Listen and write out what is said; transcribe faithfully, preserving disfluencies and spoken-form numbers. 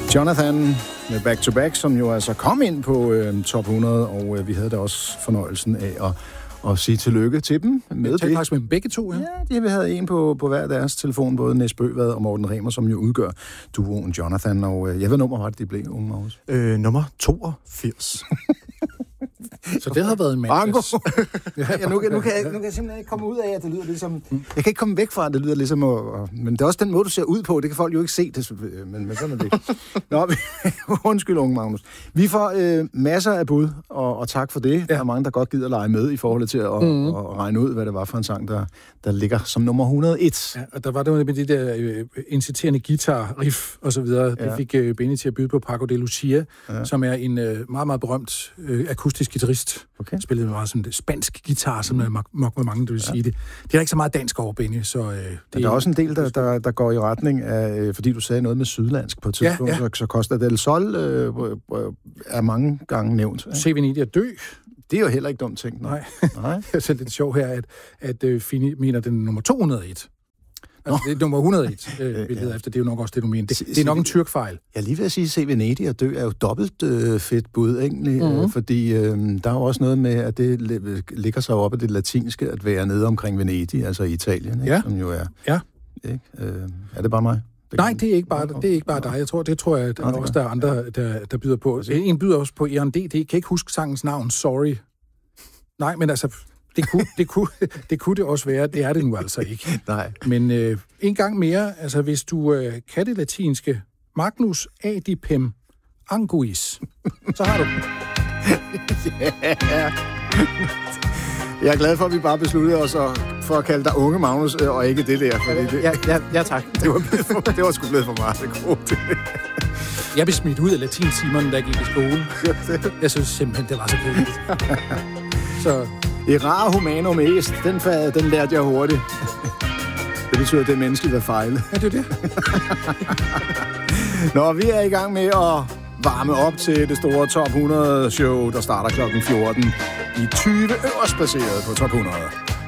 Jonathan med Back to Back, som jo altså kom ind på øh, top hundrede, og øh, vi havde da også fornøjelsen af at, at sige tillykke til dem med det. Jeg faktisk med begge to, ja. Ja, de, vi havde en på, på hver deres telefon, både Næs Bøvad og Morten Remer, som jo udgør duoen Jonathan, og øh, jeg ved nummer, var det, de blev, unge Magnus? Øh, nummer toogfirs. Så det har været en mandags. ja, nu, kan, nu, kan jeg, nu kan jeg simpelthen ikke komme ud af, at det lyder ligesom... Jeg kan ikke komme væk fra, at det lyder ligesom... Og, og, men det er også den måde, du ser ud på. Det kan folk jo ikke se, det, men, men sådan er det. Nå, undskyld, unge Magnus. Vi får øh, masser af bud, og, og tak for det. Ja. Der er mange, der godt gider lege med i forhold til at, mm. at, at regne ud, hvad det var for en sang, der, der ligger som nummer et hundrede og en. Ja, og der var det med de der øh, inciterende guitar-riff og så videre. Ja. Det fik øh, Benny til at byde på Paco de Lucia, ja. som er en øh, meget, meget berømt øh, akustisk guitarist. Okay. Spillede meget sådan det spansk guitar, som er nok med mange, der vil ja. sige det. Det er ikke så meget dansk over, Benny, så... Øh, det der er også en del, der, der, der går i retning af, øh, fordi du sagde noget med sydlandsk på et tidspunkt, ja, ja. så, så Costa del Sol øh, øh, er mange gange nævnt. Ja. Se Venedig at dø. Det er jo heller ikke dumt ting. Nej. Nej. Det er selv lidt sjovt her, at, at uh, Fini mener den nummer to hundrede og en. Altså, det er nummer et hundrede og en, øh, vi leder ja. efter. Det er jo nok også det, du mener. Det, det er nok en tyrkfejl. Jeg lige vil sige, se Venedig at dø er jo dobbelt øh, fedt bud, egentlig. Mm-hmm. Øh, fordi øh, der er jo også noget med, at det ligger sig op af det latinske, at være nede omkring Venedig, altså i Italien, ikke? Ja. Som jo er... Ja. Ikke? Øh, er det bare mig? Det Nej, det er ikke bare, det er ikke bare dig. Jeg tror, det tror jeg, at der også der er andre, der, der byder på. En byder også på E R D. Det kan ikke huske sangens navn. Sorry. Nej, men altså... Det kunne, det, kunne, det kunne det også være. Det er det nu altså ikke. Nej. Men øh, en gang mere, altså hvis du øh, kan det latinske, Magnus adipem anguis, så har du yeah. Jeg er glad for, at vi bare besluttede os for at kalde dig unge Magnus, og ikke det der. Fordi det, ja, ja, ja, tak. Det var, for, det var sgu blevet for meget. Det gode. Jeg blev smidt ud af latintimerne, da jeg gik i skole. Jeg synes simpelthen, det var så kedeligt. Så... Errare humanum est, den, den lærte jeg hurtigt. Det betyder, at det er menneskeligt at fejle. Ja, det er det. Nå, vi er i gang med at varme op til det store top hundrede show, der starter klokken fjorten. I tyve øverst baseret på top hundrede.